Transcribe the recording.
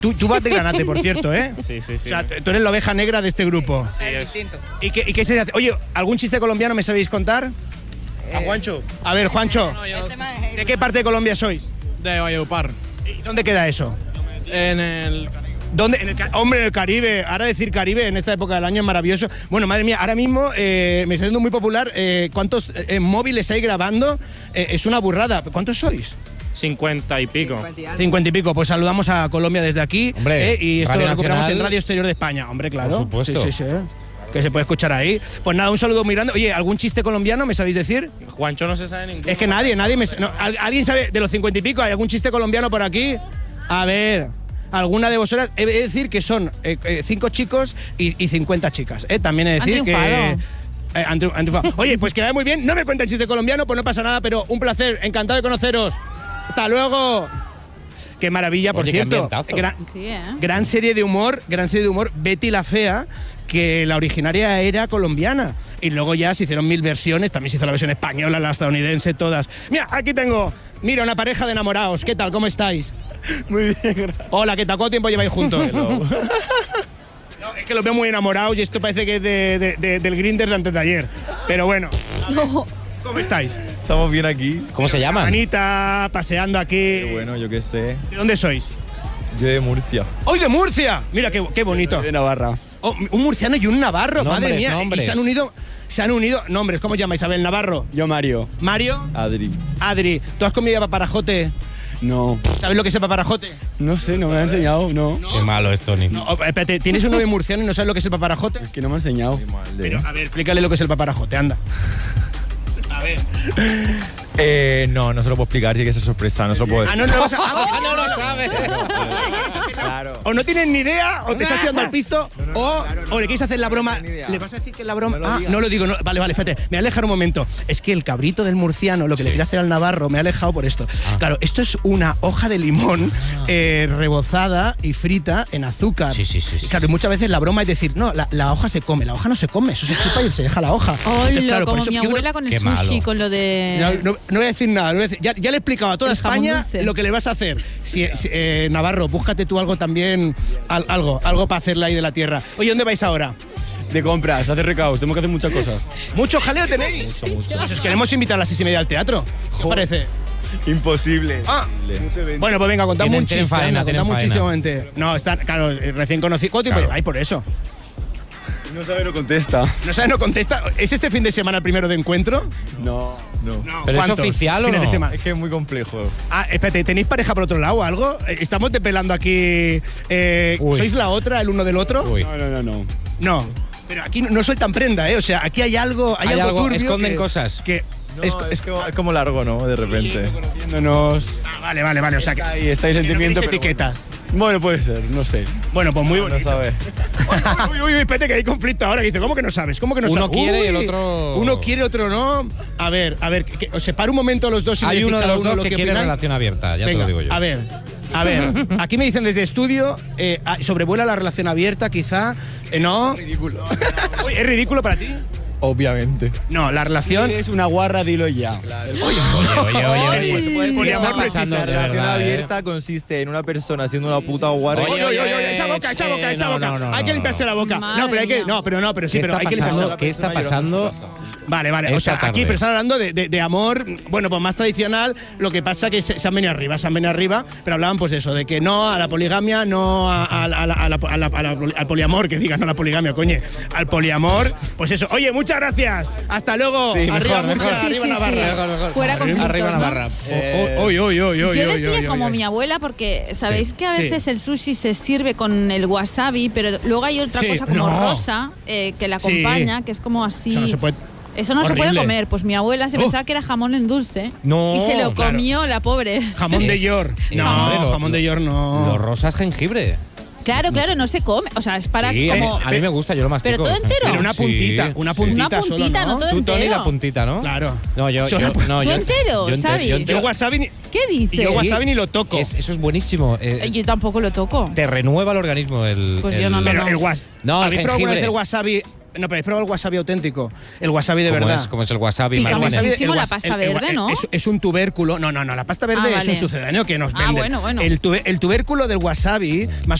Tú vas de granate, por cierto, ¿eh? Sí. O sea, tú eres la oveja negra de este grupo. Sí, es. ¿Y qué se hace? Oye, ¿algún chiste colombiano me sabéis contar? A Juancho. A ver, Juancho, ¿de qué parte de Colombia sois? De Valledupar. ¿Y dónde queda eso? En el... ¿Dónde? Hombre, en el Caribe. Ahora decir Caribe en esta época del año es maravilloso. Bueno, madre mía, ahora mismo me está siendo muy popular. ¿Cuántos móviles hay grabando? Es una burrada. ¿Cuántos sois? 50 y pico. 50 y pico. Pues saludamos a Colombia desde aquí. Hombre, y esto Radio lo recuperamos Nacional. en Radio Exterior de España. Hombre, claro. Por supuesto. Sí. Que se puede escuchar ahí. Pues nada, un saludo muy grande. Oye, ¿algún chiste colombiano me sabéis decir? Juancho no se sabe ninguno. Es que nadie ¿alguien sabe de los 50 y pico? ¿Hay algún chiste colombiano por aquí? A ver, alguna de vosotras. He de decir que son 5 chicos y 50 chicas. También he de decir que... han triunfado. Oye, pues que vaya muy bien. No me cuenten chiste colombiano, pues no pasa nada, pero un placer. Encantado de conoceros. ¡Hasta luego! Qué maravilla, por Oye, qué cierto. ambientazo. Gran serie de humor, Betty la Fea, que la originaria era colombiana. Y luego ya se hicieron 1000 versiones, también se hizo la versión española, la estadounidense, todas. Mira, aquí tengo, una pareja de enamorados. ¿Qué tal? ¿Cómo estáis? Muy bien, gracias. Hola, ¿qué tal? ¿Cuánto tiempo lleváis juntos? No, es que los veo muy enamorados y esto parece que es del Grindr de antes de ayer. Pero bueno, ¿cómo estáis? Estamos bien aquí. ¿Cómo se llaman? Manita, paseando aquí. Qué bueno, yo qué sé. ¿De dónde sois? Yo de Murcia. ¡Hoy de Murcia! Mira qué bonito. De Navarra. Oh, un murciano y un navarro, madre mía. Nombres. Y se han unido nombres. ¿Cómo os llamáis? Isabel Navarro. Yo Mario. Mario. Adri. ¿Tú has comido paparajote? No. ¿Sabes lo que es el paparajote? No sé, no me ha enseñado, no. Qué malo es, Tony. No, espérate, ¿tienes un novio murciano y no sabes lo que es el paparajote? Es que no me ha enseñado. Pero, a ver, explícale lo que es el paparajote, anda. A ver. No se lo puedo explicar, tiene que ser sorpresa, no se lo puedo decir. No lo vas a... no lo sabe. Claro. O no tienes ni idea, o te estás tirando al pisto, o le quieres hacer la broma. ni idea. ¿Le vas a decir que es la broma? No lo digas. No lo digo. Vale, espérate. Me voy a alejar un momento. Es que el cabrito del murciano, lo que le quiere hacer al navarro, me ha alejado por esto. Claro, esto es una hoja de limón rebozada y frita en azúcar. Sí. Y claro, y muchas veces la broma es decir, no, la hoja se come. La hoja no se come, eso se chupa y se deja la hoja. Hola, Claro, por como eso mi yo creo- abuela con el Qué sushi, malo. con lo de... No voy a decir nada. Ya le he explicado a toda El jamón España dulce. lo que le vas a hacer. Navarro, búscate tú algo también, algo para hacerla ahí de la tierra. Oye, ¿dónde vais ahora? De compras, hacer recados, tenemos que hacer muchas cosas. ¿Mucho jaleo tenéis? Mucho. Pues os queremos invitar a las 6:30 al teatro. ¿Qué os parece? Imposible. Bueno, pues venga, contadme un Tienen chiste. faena, anda, tienen contadme un chiste faena. un momento. No, están, claro, recién conocido. ¿Cuánto tiempo Claro. lleváis por eso? No sabe, no contesta. ¿No sabes, no contesta? ¿Es este fin de semana el primero de encuentro? No. ¿Pero es ¿Cuántos oficial o fines no? de semana? Es que es muy complejo. Espérate, ¿tenéis pareja por otro lado o algo? ¿Estamos depelando aquí? Uy. ¿Sois la otra, el uno del otro? Uy. No. No. Pero aquí no sueltan prenda, ¿eh? O sea, aquí hay algo turbio esconden que- cosas. Que Es como largo, ¿no? De repente. Conociéndonos. Vale. O sea, que Ahí está el que no sentimiento. queréis pero etiquetas. Bueno, puede ser, no sé. Bueno, pues muy No bonito. sabe. Uy, espérate que hay conflicto ahora. Que dice, ¿cómo que no sabes? ¿Cómo que no Uno sabes? quiere y el Uy, otro- Uno quiere, otro no. A ver, os separo un momento a los dos y me Hay decís uno de cada los dos lo que quiere opinan. relación abierta, ya Venga, te lo digo yo. A ver, aquí me dicen desde estudio, sobrevuela la relación abierta, quizá. ¿No? Ridículo. Uy, ¿es ridículo para ti? Obviamente. No, la relación. Eres una guarra, dilo ya. Oye. El poliamor ¿Qué no está existe. pasando, La de relación verdad, abierta consiste en una persona siendo una puta guarra. Oye, esa boca. no, Hay que limpiarse la boca. Madre No, pero hay que. mía. No, pero sí, ¿Qué pero está hay que limpiarse la pasando? boca. ¿Qué está pasando? Vale. O sea, Esta aquí tarde. pero están hablando de amor, bueno, pues más tradicional. Lo que pasa que se han venido arriba, pero hablaban pues eso, de que no a la poligamia, no al poliamor, que digan, no a la poligamia, coño. Al poliamor, pues eso. Oye, muchas gracias. Hasta luego. Sí, arriba mejor, Murcia, mejor. arriba Sí, Navarra. Mejor. Fuera conflictos, Arriba ¿no? Navarra. Yo decía como mi abuela, porque sabéis que a Sí. veces el sushi se sirve con el wasabi, pero luego hay otra Sí, cosa como no. rosa que la Sí. acompaña, que es como así. Eso no se puede. Eso no se puede Horrible. comer. Pues mi abuela se Oh. pensaba que era jamón en dulce. No, y se lo claro. comió la pobre. Jamón de Es- York. hombre, No, jamón de York no. Lo rosa es jengibre. Claro, no se come. O sea, es para Sí, como. a mí me gusta, yo lo mastico. ¿Pero todo entero? Pero una Sí, puntita, sí. una puntita, Una puntita, solo, no todo Tú, Tony, entero. la puntita, ¿no? Claro. No, yo Solo la no, Tú yo entero, Xavi. Yo el wasabi ni, ¿Qué dices? y yo wasabi ni lo toco. Eso es buenísimo. Yo tampoco lo toco. Te renueva el organismo el. Pues yo no, pero no. el wasabi. No, el ¿Habéis probado alguna vez jengibre. el wasabi No, pero he probado el wasabi auténtico. El wasabi de verdad. ¿Cómo es el wasabi, Pica Martínez? muchísimo la pasta verde, ¿no? Es un tubérculo. No, la pasta verde es vale. un sucedáneo que nos venden. Bueno. El tubérculo del wasabi, más